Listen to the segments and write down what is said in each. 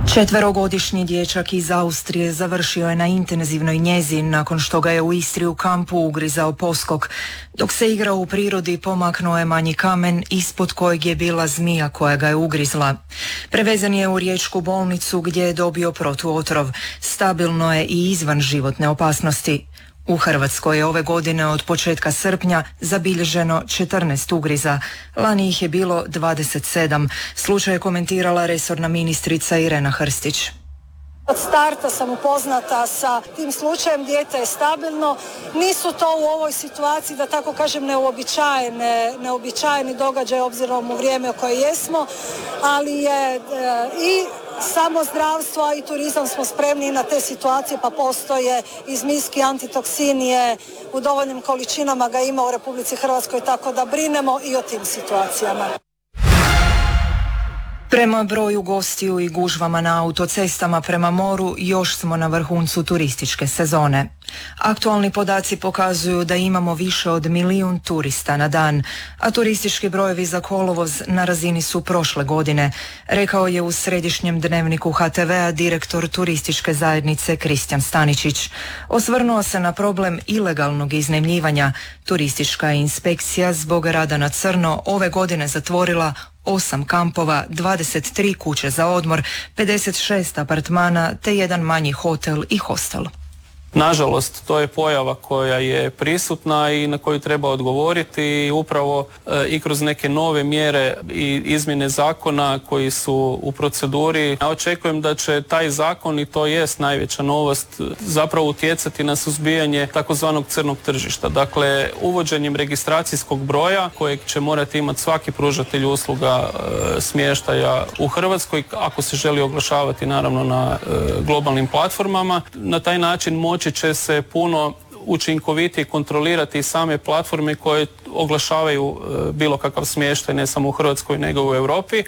Četverogodišnji dječak iz Austrije završio je na intenzivnoj njezi nakon što ga je u Istri u kampu ugrizao poskok. Dok se igrao u prirodi pomaknuo je manji kamen ispod kojeg je bila zmija koja ga je ugrizla. Prevezen je u riječku bolnicu gdje je dobio protuotrov. Stabilno je i izvan životne opasnosti. U Hrvatskoj je ove godine od početka srpnja zabilježeno 14 ugriza. Lani ih je bilo 27. Slučaj je komentirala resorna ministrica Irena Hrstić. Od starta sam upoznata sa tim slučajem, dijete je stabilno. Nisu to u ovoj situaciji, da tako kažem, neobičajeni događaj obzirom u vrijeme u koje jesmo, ali je i samo zdravstvo, a i turizam smo spremni na te situacije, pa postoje i zmijski antitoksin je u dovoljnim količinama, ga ima u Republici Hrvatskoj, tako da brinemo i o tim situacijama. Prema broju gostiju i gužvama na autocestama prema moru još smo na vrhuncu turističke sezone. Aktualni podaci pokazuju da imamo više od 1 milijun turista na dan, a turistički brojevi za kolovoz na razini su prošle godine, rekao je u središnjem dnevniku HTV-a direktor turističke zajednice Kristijan Staničić. Osvrnuo se na problem ilegalnog iznajmljivanja. Turistička inspekcija zbog rada na crno ove godine zatvorila 8 kampova, 23 kuće za odmor, 56 apartmana te jedan manji hotel i hostel. Nažalost, to je pojava koja je prisutna i na koju treba odgovoriti i upravo i kroz neke nove mjere i izmjene zakona koji su u proceduri. Ja očekujem da će taj zakon, i to jest najveća novost, zapravo utjecati na suzbijanje takozvanog crnog tržišta. Dakle, uvođenjem registracijskog broja kojeg će morati imati svaki pružatelj usluga smještaja u Hrvatskoj, ako se želi oglašavati naravno na globalnim platformama. Na taj način moći će se puno učinkovitije kontrolirati same platforme koje oglašavaju bilo kakav smještaj, ne samo u Hrvatskoj nego u Europi.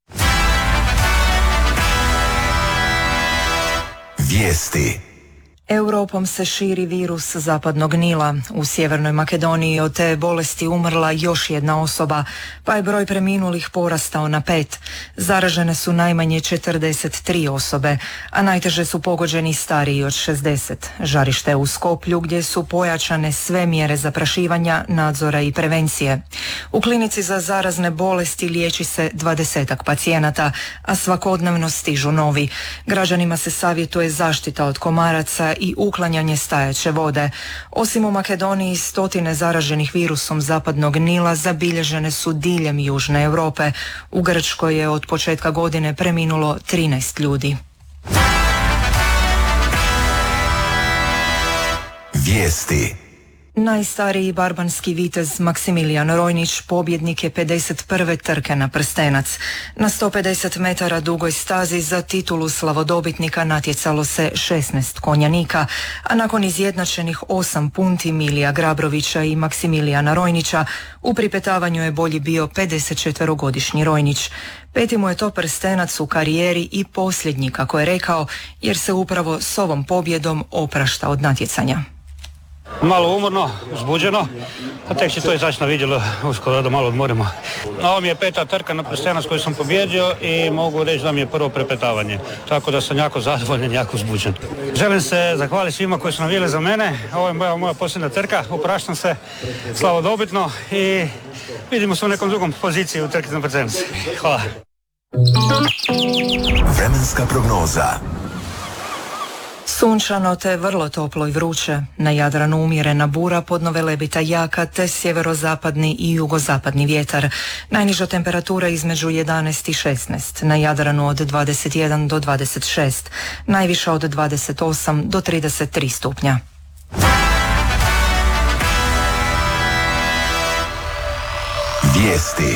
Vijesti. Europom se širi virus zapadnog Nila. U Sjevernoj Makedoniji od te bolesti umrla još jedna osoba, pa je broj preminulih porastao na 5. Zaražene su najmanje 43 osobe, a najteže su pogođeni stariji od 60. Žarište je u Skoplju gdje su pojačane sve mjere zaprašivanja, nadzora i prevencije. U klinici za zarazne bolesti liječi se 20-ak pacijenata, a svakodnevno stižu novi. Građanima se savjetuje zaštita od komaraca i uklanjanje stajaće vode. Osim u Makedoniji, 100 zaraženih virusom zapadnog Nila zabilježene su diljem Južne Europe. U Grčkoj je od početka godine preminulo 13 ljudi. Vijesti. Najstariji barbanski vitez Maksimilijan Rojnić pobjednik je 51. trke na prstenac. Na 150 metara dugoj stazi za titulu slavodobitnika natjecalo se 16 konjanika, a nakon izjednačenih 8 punti Milija Grabrovića i Maksimilijana Rojnića, u pripetavanju je bolji bio 54-godišnji Rojnić. Peti mu je to prstenac u karijeri i posljednji, kako je rekao, jer se upravo s ovom pobjedom oprašta od natjecanja. Malo umorno, uzbuđeno, a tek će to izaći na vidjelo, uskoro da malo odmorimo. Ovo mi je 5. trka na prstenac koju sam pobjedio i mogu reći da mi je prvo prepetavanje, tako da sam jako zadovoljan, jako uzbuđen. Želim se zahvaliti svima koji su navijali za mene, ovo je moja posljednja trka, opraštam se slavodobitno i vidimo se u nekom drugom poziciji u trki na prstenac. Hvala. Vremenska prognoza. Sunčano te vrlo toplo i vruće. Na Jadranu umjerena bura, podno Velebita jaka te sjeverozapadni i jugozapadni vjetar. Najniža temperatura između 11 i 16. Na Jadranu od 21 do 26. Najviša od 28 do 33 stupnja. Vijesti.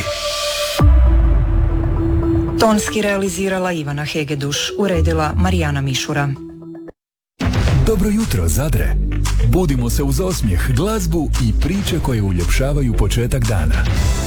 Tonski realizirala Ivana Hegeduš, uredila Marijana Mišura. Dobro jutro, Zadre. Budimo se uz osmijeh, glazbu i priče koje uljepšavaju početak dana.